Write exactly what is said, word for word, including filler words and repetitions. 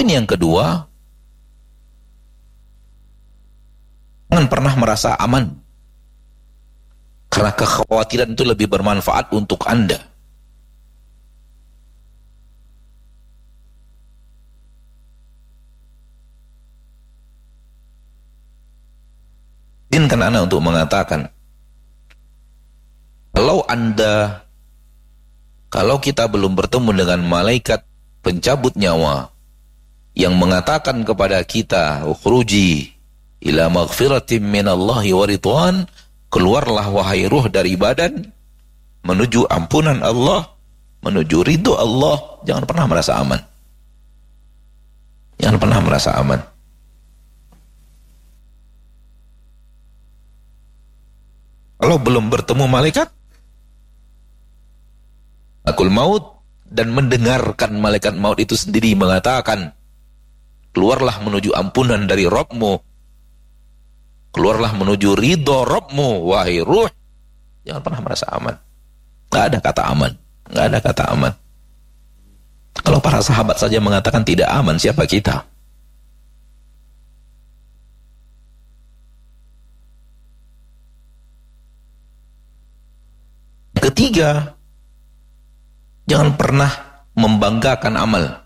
Poin yang kedua, jangan pernah merasa aman, karena kekhawatiran itu lebih bermanfaat untuk Anda. Izinkan Anda untuk mengatakan, kalau Anda, kalau kita belum bertemu dengan malaikat pencabut nyawa yang mengatakan kepada kita, ukhruji ila maghfiratin minallahi wa ridwan, keluarlah wahai ruh dari badan menuju ampunan Allah, menuju ridho Allah, jangan pernah merasa aman. Jangan pernah merasa aman. Kalau belum bertemu malaikat malakul maut dan mendengarkan malaikat maut itu sendiri mengatakan, keluarlah menuju ampunan dari Rabbmu, keluarlah menuju ridho Rabbmu, wahai ruh, jangan pernah merasa aman. Gak ada kata aman, gak ada kata aman. Kalau para sahabat saja mengatakan tidak aman, siapa kita? Ketiga, jangan pernah membanggakan amal.